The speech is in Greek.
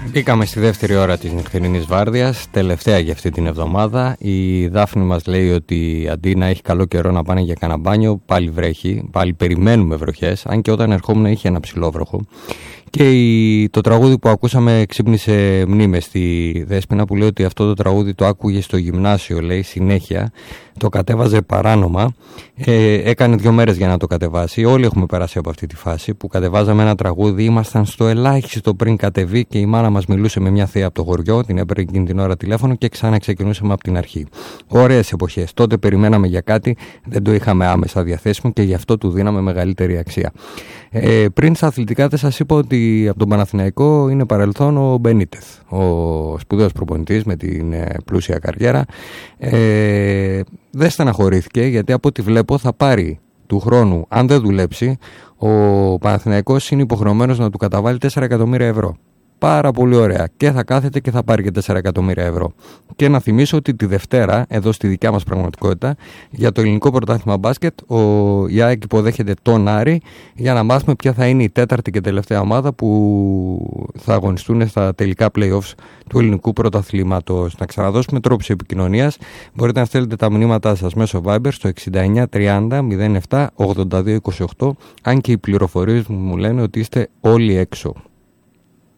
Μπήκαμε στη δεύτερη ώρα της νυχτερινής βάρδιας, τελευταία για αυτή την εβδομάδα. Η Δάφνη μας λέει ότι αντί να έχει καλό καιρό να πάνε για κανένα μπάνιο, πάλι βρέχει, πάλι περιμένουμε βροχές, αν και όταν ερχόμουν είχε ένα ψηλό βροχό. Και το τραγούδι που ακούσαμε ξύπνησε μνήμες στη Δέσποινα, που λέει ότι αυτό το τραγούδι το άκουγε στο γυμνάσιο, λέει, συνέχεια. Το κατέβαζε παράνομα. Έκανε 2 μέρες για να το κατεβάσει. Όλοι έχουμε περάσει από αυτή τη φάση που κατεβάζαμε ένα τραγούδι, ήμασταν στο ελάχιστο πριν κατεβεί και η μάνα μας μιλούσε με μια θεία από το χωριό, την έπαιρνε εκείνη την ώρα τηλέφωνο και ξανά ξεκινούσαμε από την αρχή. Ωραίες εποχές. Τότε περιμέναμε για κάτι, δεν το είχαμε άμεσα διαθέσιμο και γι' αυτό του δίναμε μεγαλύτερη αξία. Πριν στα αθλητικά δεν σας είπα ότι από τον Παναθηναϊκό είναι παρελθόν ο Μπενίτεθ, ο σπουδαίος προπονητής με την πλούσια καριέρα. Δεν στεναχωρήθηκε, γιατί από ό,τι βλέπω θα πάρει του χρόνου, αν δεν δουλέψει, ο Παναθηναϊκός είναι υποχρεωμένος να του καταβάλει 4 εκατομμύρια ευρώ. Πάρα πολύ ωραία. Και θα κάθεται και θα πάρει και 4 εκατομμύρια ευρώ. Και να θυμίσω ότι τη Δευτέρα, εδώ στη δικιά μας πραγματικότητα, για το ελληνικό πρωτάθλημα μπάσκετ, η ΑΕΚ υποδέχεται τον Άρη για να μάθουμε ποια θα είναι η τέταρτη και τελευταία ομάδα που θα αγωνιστούν στα τελικά play-offs του ελληνικού πρωταθλήματος. Να ξαναδώσουμε τρόπους επικοινωνίας. Μπορείτε να στέλνετε τα μηνύματά σας μέσω Viber στο 69 30 07 82 28, αν και οι πληροφορίες μου λένε ότι είστε όλοι έξω.